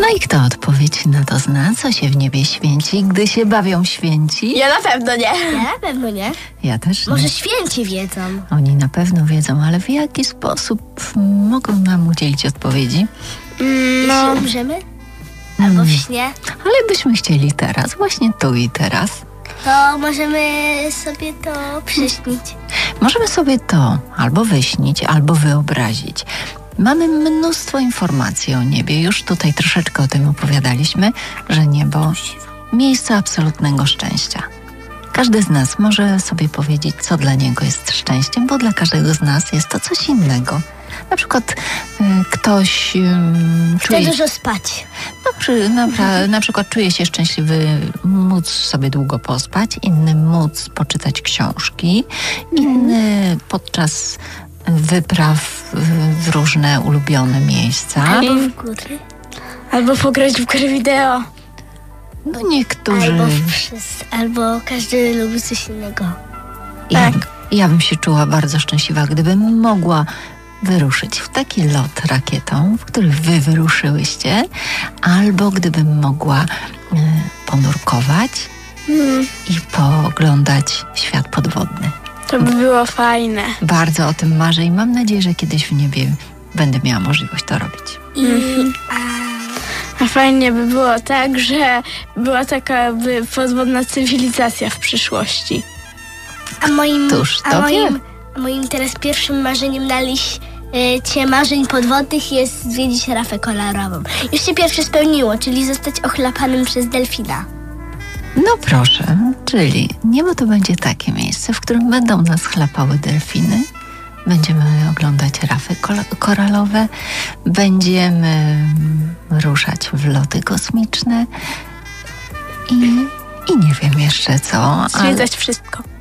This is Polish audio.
i kto odpowiedź na to zna? Co się w niebie święci, gdy się bawią święci? Ja na pewno nie. Ja na pewno nie. Ja też nie. Może święci wiedzą. Oni na pewno wiedzą, ale w jaki sposób mogą nam udzielić odpowiedzi? Jeśli umrzemy? Albo w śnie? Ale byśmy chcieli teraz, właśnie tu i teraz. To możemy sobie to przyśnić. Możemy sobie to albo wyśnić, albo wyobrazić. Mamy mnóstwo informacji o niebie. Już tutaj troszeczkę o tym opowiadaliśmy, że niebo miejsce absolutnego szczęścia. Każdy z nas może sobie powiedzieć, co dla niego jest szczęściem, bo dla każdego z nas jest to coś innego. Na przykład ktoś Chcę czuje... dużo spać. Na przykład czuje się szczęśliwy móc sobie długo pospać, inny móc poczytać książki, inny podczas wypraw w różne ulubione miejsca. Albo w góry. Albo pograć w grę wideo. No niektórzy... Albo każdy lubi coś innego. Ja bym się czuła bardzo szczęśliwa, gdybym mogła wyruszyć w taki lot rakietą, w który wy wyruszyłyście, albo gdybym mogła ponurkować i pooglądać świat podwodny. To by było fajne. Bardzo o tym marzę i mam nadzieję, że kiedyś w niebie będę miała możliwość to robić. A fajnie by było tak, że była taka podwodna cywilizacja w przyszłości. Moim teraz pierwszym marzeniem na liście marzeń podwodnych jest zwiedzić rafę kolorową. Już się pierwsze spełniło, czyli zostać ochlapanym przez delfina. No proszę, czyli niebo to będzie takie miejsce, w którym będą nas chlapały delfiny. Będziemy oglądać rafy koralowe, będziemy ruszać w loty kosmiczne i nie wiem jeszcze co. Zwiedzać wszystko.